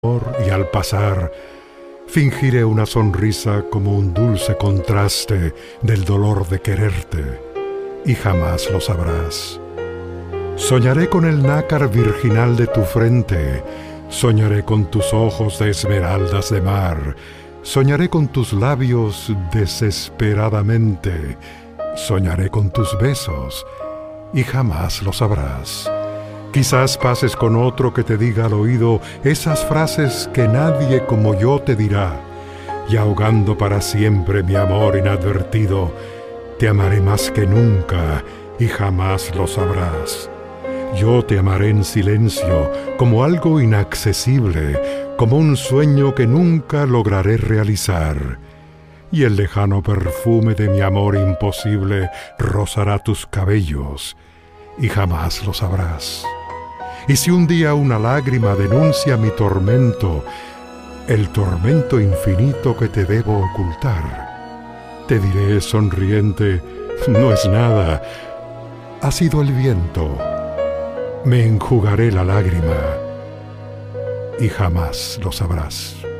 y al pasar, fingiré una sonrisa como un dulce contraste del dolor de quererte, y jamás lo sabrás. Soñaré con el nácar virginal de tu frente, soñaré con tus ojos de esmeraldas de mar, soñaré con tus labios desesperadamente, soñaré con tus besos, y jamás lo sabrás. Quizás pases con otro que te diga al oído esas frases que nadie como yo te dirá, y ahogando para siempre mi amor inadvertido, te amaré más que nunca y jamás lo sabrás. Yo te amaré en silencio, como algo inaccesible, como un sueño que nunca lograré realizar. Y el lejano perfume de mi amor imposible rozará tus cabellos, y jamás lo sabrás. Y si un día una lágrima denuncia mi tormento, el tormento infinito que te debo ocultar, te diré sonriente, no es nada, ha sido el viento. Me enjugaré la lágrima y jamás lo sabrás.